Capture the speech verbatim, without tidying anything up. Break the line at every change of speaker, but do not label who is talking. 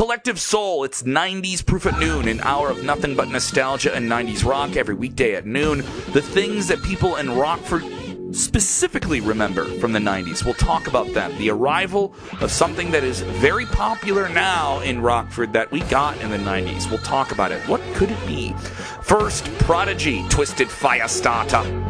Collective Soul, it's nineties Proof at Noon, an hour of nothing but nostalgia and nineties rock every weekday at noon. The things that people in Rockford specifically remember from the nineties. We'll talk about them. The arrival of something that is very popular now in Rockford that we got in the nineties. We'll talk about it. What could it be? First, Prodigy, Twisted Firestarter.